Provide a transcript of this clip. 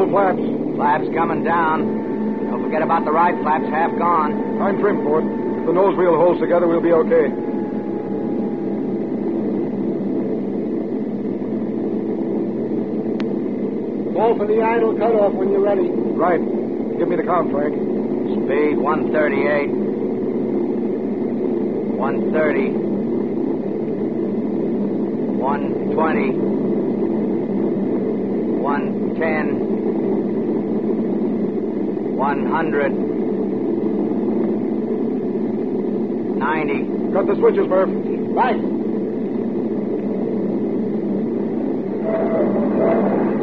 Full flaps. Flaps coming down. Don't forget about the right flaps, half gone. I'm trim for it. If the nose wheel holds together, we'll be okay. Call for the idle cutoff when you're ready. Right. Give me the count, Frank. Speed 138. 130. 120. 110. 100. 90. Cut the switches, Murph. Right.